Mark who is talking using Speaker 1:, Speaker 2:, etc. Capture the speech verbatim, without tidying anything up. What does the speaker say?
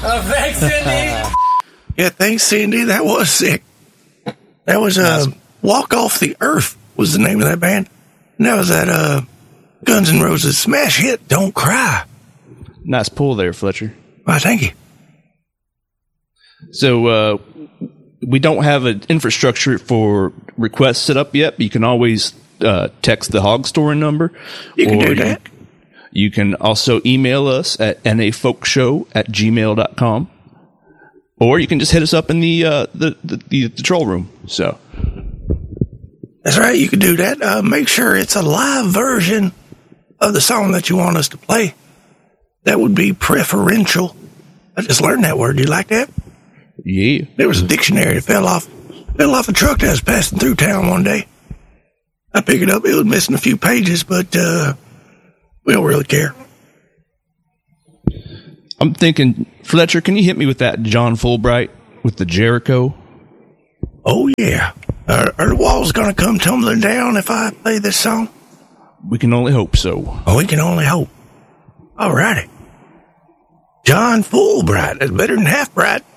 Speaker 1: Oh, thanks, Cindy.
Speaker 2: Yeah, thanks, Cindy. That was sick. That was uh, Walk Off the Earth was the name of that band. And that was that uh, Guns N' Roses smash hit, Don't Cry.
Speaker 3: Nice pull there, Fletcher.
Speaker 2: Well, thank you.
Speaker 3: So uh, we don't have an infrastructure for requests set up yet, but you can always uh, text the Hog Story number.
Speaker 2: You can do that.
Speaker 3: You, you can also email us at nafolkshow at gmail dot com. Or you can just hit us up in the uh, the, the, the, the troll room. So
Speaker 2: that's right. You can do that. Uh, make sure it's a live version of the song that you want us to play. That would be preferential. I just learned that word. Do you like that?
Speaker 3: Yeah.
Speaker 2: There was a dictionary that fell off fell off a truck that was passing through town one day. I picked it up. It was missing a few pages, but uh, we don't really care.
Speaker 3: I'm thinking, Fletcher, can you hit me with that John Fulbright with the Jericho?
Speaker 2: Oh, yeah. Are, are the walls going to come tumbling down if I play this song?
Speaker 3: We can only hope so.
Speaker 2: Oh, we can only hope. All righty. John Fulbright. That's better than half bright.